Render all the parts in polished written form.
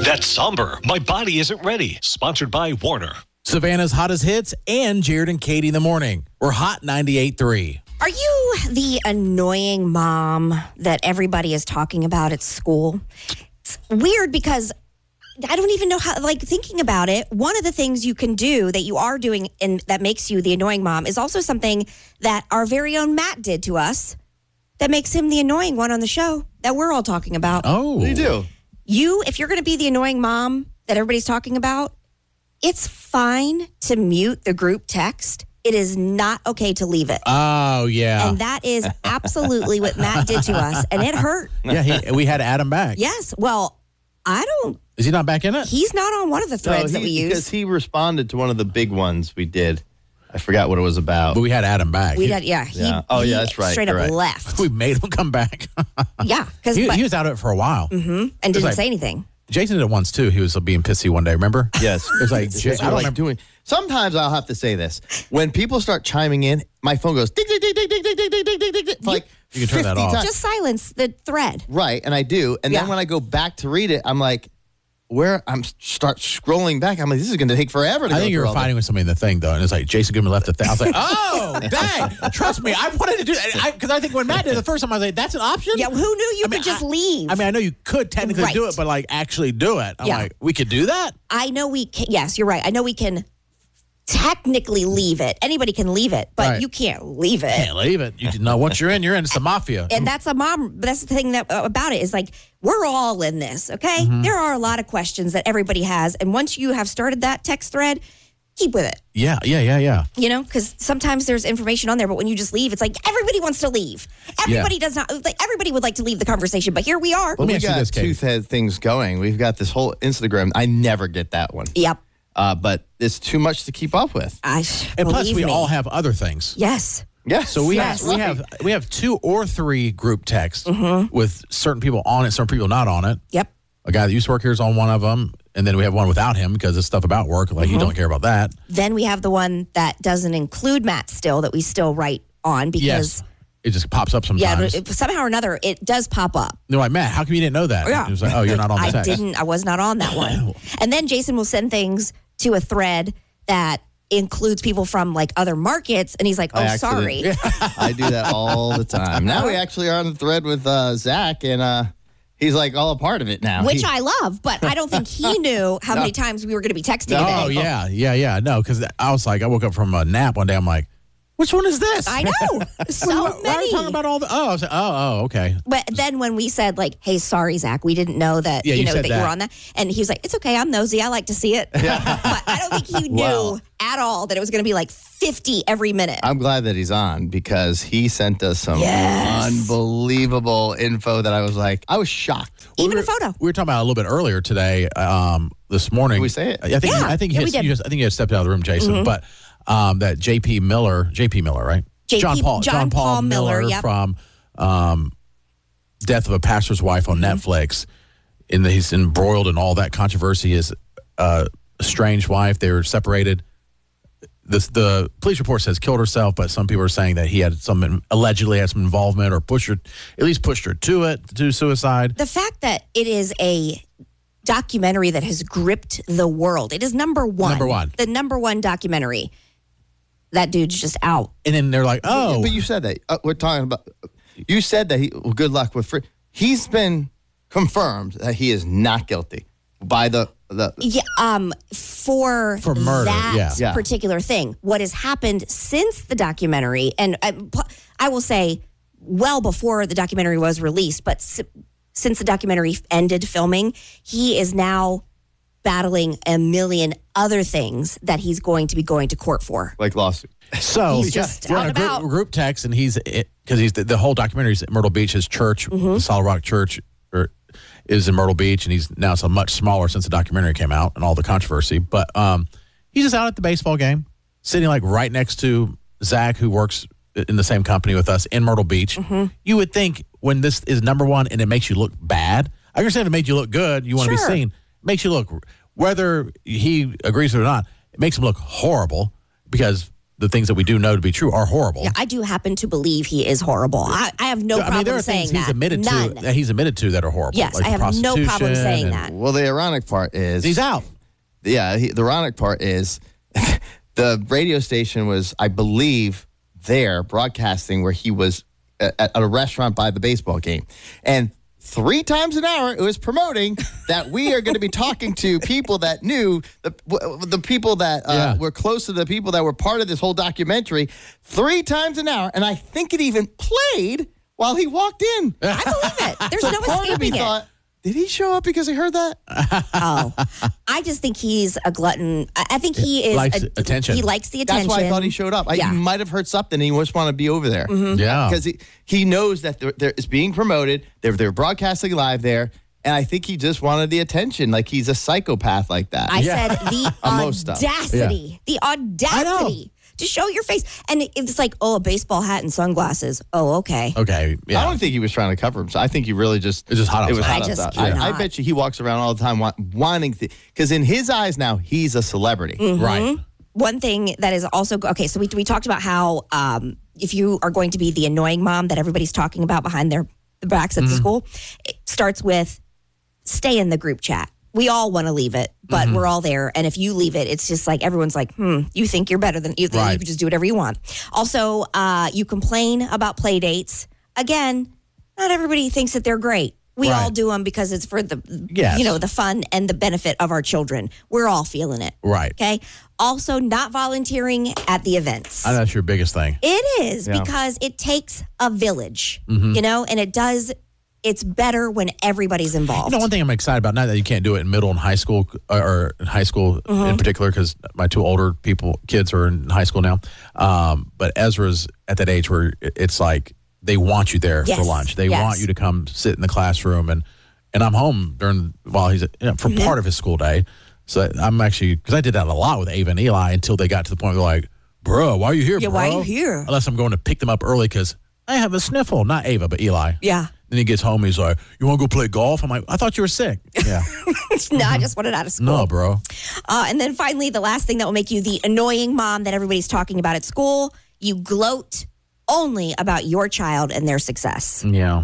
That's somber. My body isn't ready. Sponsored by Warner. Savannah's hottest hits and Jared and Katie in the morning. We're Hot 98.3. Are you the annoying mom that everybody is talking about at school? It's weird because I don't even know how, thinking about it, one of the things you can do that you are doing and that makes you the annoying mom is also something that our very own Matt did to us that makes him the annoying one on the show that we're all talking about. Oh. What do you do? If you're going to be the annoying mom that everybody's talking about, it's fine to mute the group text. It is not okay to leave it. Oh, yeah. And that is absolutely what Matt did to us. And it hurt. Yeah, we had Adam back. Yes. Well, Is he not back in it? he's not on one of the threads that we use. Because he responded to one of the big ones we did. I forgot what it was about. But we had Adam back. He Oh, yeah, that's right. Straight You're up right. left. We made him come back. Yeah. He was out of it for a while. And didn't like- say anything. Jason did it once, too. He was being pissy one day, remember? Yes. It was like, That's I what don't I like doing. Sometimes I'll have to say this. When people start chiming in, my phone goes ding, ding, ding, ding, ding, ding, ding, ding, ding, ding, ding, like You can turn 50 that off. times. Just silence the thread. Right, and I do. And Yeah. then when I go back to read it, I'm like, start scrolling back. I'm like, this is going to take forever to go I think you through were all fighting with somebody in the thing, though. And it's like, Jason Goodman left the thing. I was like, oh, dang. Trust me. I wanted to do that. Because I think when Matt did it the first time, I was like, that's an option? Yeah, who knew you could just leave? I mean, I know you could technically Right. do it, but actually do it. I'm Yeah. like, we could do that? I know we can. Yes, you're right. I know we can technically leave it. Anybody can leave it, but Right. you can't leave it. Can't leave it. You know, once you're in, you're in. It's the mafia. And that's the thing about it is we're all in this, okay? Mm-hmm. There are a lot of questions that everybody has. And once you have started that text thread, keep with it, Yeah. because sometimes there's information on there, but when you just leave, it's like everybody wants to leave. Everybody does not, everybody would like to leave the conversation, but here we are. Let Well, me we ask you got this, Kate. tooth-head things going. We've got this whole Instagram. I never get that one. Yep. But it's too much to keep up with. And plus, Believe we me. all have other things. Yes. Yeah. So we Yes. have 2 or 3 group texts with certain people on it, certain people not on it. Yep. A guy that used to work here is on one of them, and then we have one without him because it's stuff about work. You don't care about that. Then we have the one that doesn't include Matt still, that we still write on because, Yes, it just pops up sometimes. somehow or another, it does pop up. They're like, Matt, how come you didn't know that? Yeah. It was like, oh, you're not on the text. I was not on that one. And then Jason will send things to a thread that includes people from other markets, and he's like, By oh, accident. sorry. I do that all the time. Now we actually are on the thread with Zach, and he's all a part of it now. Which I love, but I don't think he knew how many times we were going to be texting Oh, today. yeah. No, because I was like, I woke up from a nap one day. I'm like, which one is this? I know. So Why are many. you talking about all the? Oh, I was like, oh, okay. But then when we said hey, sorry, Zach, we didn't know that Yeah, you know said that you that. were on that, and he was like, it's okay, I'm nosy, I like to see it. But I don't think he knew Wow. at all that it was going to be 50 every minute. I'm glad that he's on because he sent us some unbelievable info that I was shocked. Even a photo. We were talking about it a little bit earlier today, this morning. Did we say it? I think Yeah. I think Yeah, you we had, did. I think you had stepped out of the room, Jason. But that JP Miller, right? John Paul Miller yep. from Death of a Pastor's Wife on Netflix. He's embroiled in all that controversy. His estranged wife, they were separated. The police report says killed herself, but some people are saying that he had allegedly had some involvement or at least pushed her to suicide. The fact that it is a documentary that has gripped the world. It is number one. Number one. The number one documentary. That dude's just out. And then they're like, oh. But you said that. We're talking about. You said that good luck with free. He's been confirmed that he is not guilty by the For murder, that yeah. particular thing. What has happened since the documentary, and I will say well before the documentary was released, but since the documentary ended filming, he is now battling a million other things that he's going to be going to court for. like lawsuit. So He's just we're out on and a about. group text, and he's the whole documentary is at Myrtle Beach. His church, the Solid Rock Church, is in Myrtle Beach, and now it's a much smaller since the documentary came out and all the controversy. But he's just out at the baseball game, sitting right next to Zach, who works in the same company with us in Myrtle Beach. You would think when this is number one and it makes you look bad, I understand if it made you look good, you want to Sure. be seen. It makes you look, whether he agrees with it or not, it makes him look horrible because the things that we do know to be true are horrible. Yeah, I do happen to believe he is horrible. I have no problem there are saying things that. he's admitted to that are horrible. Yes, like I have no problem saying prostitution that. Well, the ironic part is He's out. Yeah, the ironic part is the radio station was, I believe, there broadcasting where he was at a restaurant by the baseball game. And 3 times an hour, it was promoting that we are going to be talking to people that knew, the people that were close to the people that were part of this whole documentary, 3 times an hour. And I think it even played while he walked in. I believe it. There's no Part of me escaping it. thought, did he show up because he heard that? Oh, I just think he's a glutton. I think he is Likes attention. He likes the attention. That's why I thought he showed up. Yeah. He might have heard something and he just wanted to be over there. Yeah. Because he knows that it's being promoted. They're broadcasting live there. And I think he just wanted the attention. Like he's a psychopath like that. I said the On most stuff. audacity. The audacity to show your face. And it's like, oh, a baseball hat and sunglasses. Oh, okay. Okay. Yeah. I don't think he was trying to cover himself. I think he really just... It's just hot It was outside. hot I just outside. I cannot. bet you he walks around all the time wanting... Because in his eyes now, he's a celebrity. Right. One thing that is also okay. So we talked about how if you are going to be the annoying mom that everybody's talking about behind their backs at the school, it starts with stay in the group chat. We all want to leave it, but we're all there. And if you leave it, it's just like everyone's like, you think you're better than you think Right. you can just do whatever you want. Also, you complain about play dates. Again, not everybody thinks that they're great. We Right. all do them because it's for the Yes. the fun and the benefit of our children. We're all feeling it. Right. Okay. Also, not volunteering at the events. I know that's your biggest thing. It is Yeah. because it takes a village, Mm-hmm. and it does. It's better when everybody's involved. One thing I'm excited about, not that you can't do it in middle and high school, or in high school in particular, because my 2 older kids are in high school now. But Ezra's at that age where it's like they want you there for Yes. lunch. They Yes. want you to come sit in the classroom, and I'm home while he's for part of his school day. So I'm actually, because I did that a lot with Ava and Eli until they got to the point where they're like, bro, why are you here, Yeah, bro? why are you here? Unless I'm going to pick them up early because I have a sniffle. Not Ava, but Eli. Yeah. Then he gets home, he's like, you want to go play golf? I'm like, I thought you were sick. Yeah. No, I just wanted out of school. No, bro. And then finally, the last thing that will make you the annoying mom that everybody's talking about at school, you gloat only about your child and their success. Yeah.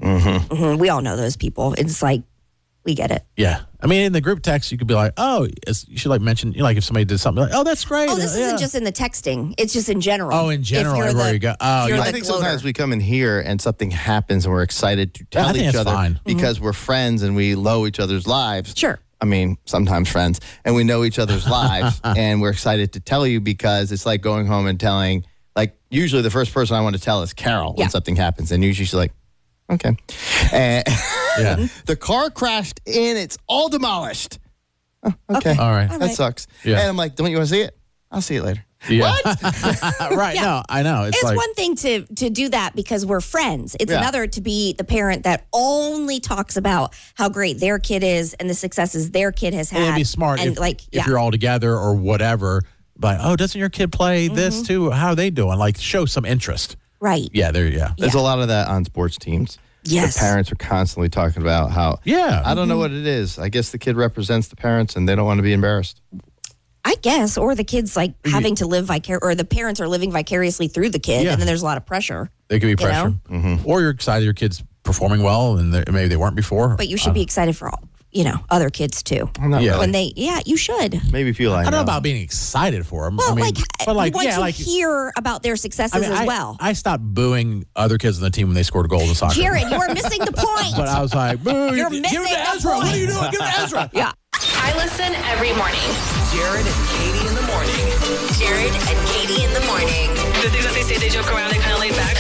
We all know those people. It's like, we get it. Yeah. I mean, in the group text, you could be like, oh, you should mention, if somebody did something, like, oh, that's great. Oh, this Yeah. isn't just in the texting. It's just in general. Oh, in general, If you're everywhere you go. Oh, if you're yeah. I the think gloater. sometimes we come in here and something happens and we're excited to Yeah, I tell think each that's other fine. because we're friends and we know each other's lives. Sure. I mean, sometimes friends, and we know each other's lives, and we're excited to tell you because it's like going home and telling, like, usually the first person I want to tell is Carol Yeah. when something happens, and usually she's like, okay. And Yeah. the car crashed in, it's all demolished. Oh, okay. All right. All That right. sucks. Yeah. And I'm like, don't you want to see it? I'll see it later. Yeah. What? Right. Yeah. No, I know. It's It's like, one thing to do that because we're friends. It's Yeah. another to be the parent that only talks about how great their kid is and the successes their kid has had. and it'd be smart and if you're all together or whatever. Like, oh, doesn't your kid play Mm-hmm. this too? How are they doing? Like, show some interest. right. Yeah, yeah. There's a lot of that on sports teams. Yes. The parents are constantly talking about how, Yeah. I don't know what it is. I guess the kid represents the parents and they don't want to be embarrassed. I guess, or the kids having to live or the parents are living vicariously through the kid, Yeah. and then there's a lot of pressure. They could be pressure. know? Or you're excited your kid's performing well and maybe they weren't before. But you should be excited for all, other kids too. I'm not Yeah. really. You should. Maybe people I don't know about being excited for them. Well, I mean, but you want to hear about their successes as well. I stopped booing other kids on the team when they scored a goal in soccer. Jared, you are missing the point. But I was like, boo, You're give missing it to the Ezra. What are you point. doing? Give it to Ezra. Yeah. I listen every morning. Jared and Katie in the morning. Jared and Katie in the morning. The things that they say, they joke around, they kind of laid back.